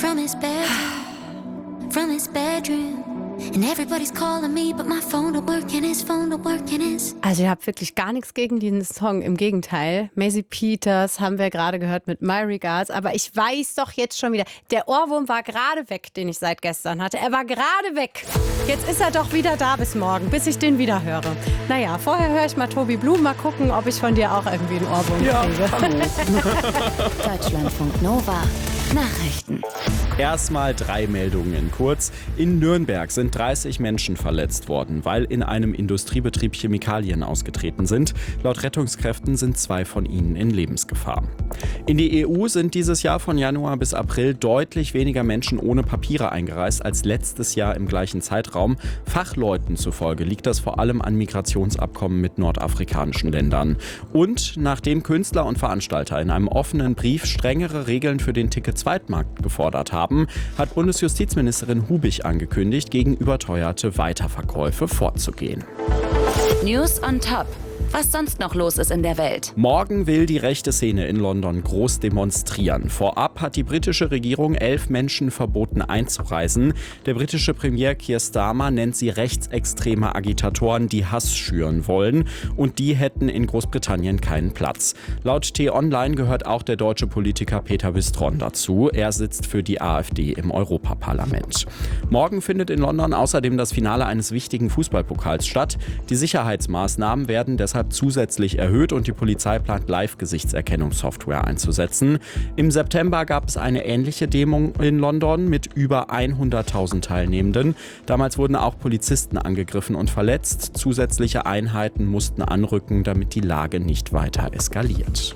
from his bedroom. And everybody's calling me, but my phone don't work and his phone don't work and his. Also ihr habt wirklich gar nichts gegen diesen Song, im Gegenteil. Maisie Peters haben wir gerade gehört mit My Regards, aber ich weiß doch jetzt schon wieder, der Ohrwurm war gerade weg, den ich seit gestern hatte. Er war gerade weg. Jetzt ist er doch wieder da bis morgen, bis ich den wieder höre. Naja, vorher höre ich mal Tobi Blum, mal gucken, ob ich von dir auch irgendwie einen Ohrwurm kriege. Deutschlandfunk Nova. Nachrichten. Erstmal 3 Meldungen in kurz. In Nürnberg sind 30 Menschen verletzt worden, weil in einem Industriebetrieb Chemikalien ausgetreten sind. Laut Rettungskräften sind 2 von ihnen in Lebensgefahr. In die EU sind dieses Jahr von Januar bis April deutlich weniger Menschen ohne Papiere eingereist als letztes Jahr im gleichen Zeitraum. Fachleuten zufolge liegt das vor allem an Migrationsabkommen mit nordafrikanischen Ländern. Und nachdem Künstler und Veranstalter in einem offenen Brief strengere Regeln für den Ticket-Zweitmarkt gefordert haben, hat Bundesjustizministerin Hubig angekündigt, gegen überteuerte Weiterverkäufe vorzugehen. News on Top. Was sonst noch los ist in der Welt. Morgen will die rechte Szene in London groß demonstrieren. Vorab hat die britische Regierung 11 Menschen verboten einzureisen. Der britische Premier Keir Starmer nennt sie rechtsextreme Agitatoren, die Hass schüren wollen. Und die hätten in Großbritannien keinen Platz. Laut T-Online gehört auch der deutsche Politiker Peter Bistron dazu. Er sitzt für die AfD im Europaparlament. Morgen findet in London außerdem das Finale eines wichtigen Fußballpokals statt. Die Sicherheitsmaßnahmen werden deshalb zusätzlich erhöht und die Polizei plant Live-Gesichtserkennungssoftware einzusetzen. Im September gab es eine ähnliche Demo in London mit über 100.000 Teilnehmenden. Damals wurden auch Polizisten angegriffen und verletzt. Zusätzliche Einheiten mussten anrücken, damit die Lage nicht weiter eskaliert.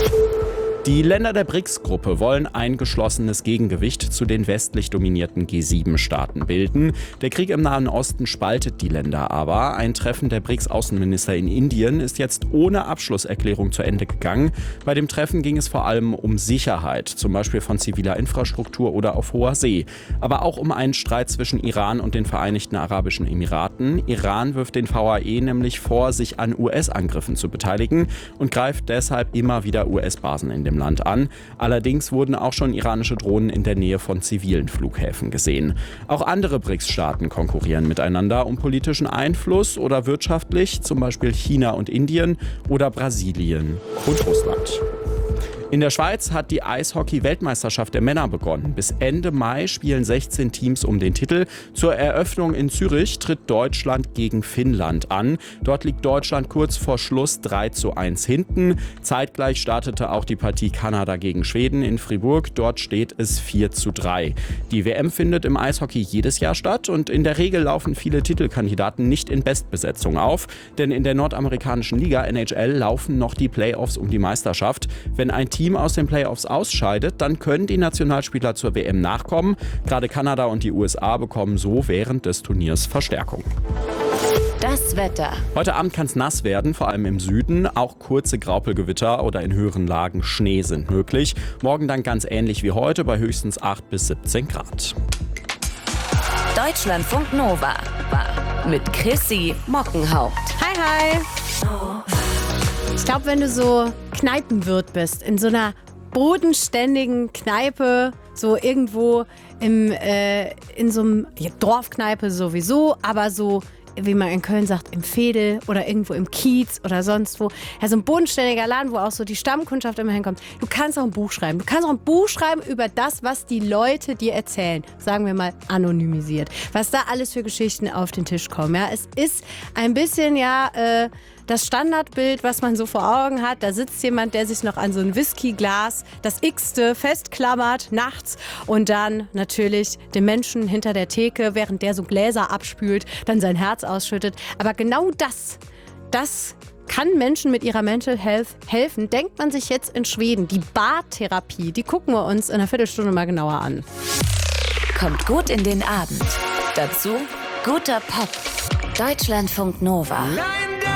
Die Länder der BRICS-Gruppe wollen ein geschlossenes Gegengewicht zu den westlich dominierten G7-Staaten bilden. Der Krieg im Nahen Osten spaltet die Länder aber. Ein Treffen der BRICS-Außenminister in Indien ist jetzt ohne Abschlusserklärung zu Ende gegangen. Bei dem Treffen ging es vor allem um Sicherheit, zum Beispiel von ziviler Infrastruktur oder auf hoher See. Aber auch um einen Streit zwischen Iran und den Vereinigten Arabischen Emiraten. Iran wirft den VAE nämlich vor, sich an US-Angriffen zu beteiligen und greift deshalb immer wieder US-Basen in dem Land an. Allerdings wurden auch schon iranische Drohnen in der Nähe von zivilen Flughäfen gesehen. Auch andere BRICS-Staaten konkurrieren miteinander um politischen Einfluss oder wirtschaftlich, zum Beispiel China und Indien oder Brasilien und Russland. In der Schweiz hat die Eishockey-Weltmeisterschaft der Männer begonnen. Bis Ende Mai spielen 16 Teams um den Titel. Zur Eröffnung in Zürich tritt Deutschland gegen Finnland an. Dort liegt Deutschland kurz vor Schluss 3:1 hinten. Zeitgleich startete auch die Partie Kanada gegen Schweden in Fribourg. Dort steht es 4:3. Die WM findet im Eishockey jedes Jahr statt und in der Regel laufen viele Titelkandidaten nicht in Bestbesetzung auf. Denn in der nordamerikanischen Liga NHL laufen noch die Playoffs um die Meisterschaft. Wenn ein Team aus den Playoffs ausscheidet, dann können die Nationalspieler zur WM nachkommen. Gerade Kanada und die USA bekommen so während des Turniers Verstärkung. Das Wetter. Heute Abend kann es nass werden, vor allem im Süden. Auch kurze Graupelgewitter oder in höheren Lagen Schnee sind möglich. Morgen dann ganz ähnlich wie heute bei höchstens 8 bis 17 Grad. Deutschlandfunk Nova mit Chrissy Mockenhaupt. Hi, hi. Ich glaube, wenn du so Kneipenwirt bist, in so einer bodenständigen Kneipe, so irgendwo in so einem Dorfkneipe sowieso, aber so, wie man in Köln sagt, im Veedel oder irgendwo im Kiez oder sonst wo. Ja, so ein bodenständiger Laden, wo auch so die Stammkundschaft immer hinkommt. Du kannst auch ein Buch schreiben. Du kannst auch ein Buch schreiben über das, was die Leute dir erzählen. Sagen wir mal anonymisiert. Was da alles für Geschichten auf den Tisch kommen. Ja, es ist ein bisschen, das Standardbild, was man so vor Augen hat. Da sitzt jemand, der sich noch an so ein Whiskyglas, das X-te, festklammert nachts und dann natürlich dem Menschen hinter der Theke, während der so Gläser abspült, dann sein Herz ausschüttet. Aber genau das kann Menschen mit ihrer Mental Health helfen. Denkt man sich jetzt in Schweden. Die Bartherapie, die gucken wir uns in einer Viertelstunde mal genauer an. Kommt gut in den Abend. Dazu guter Pop. Deutschlandfunk Nova.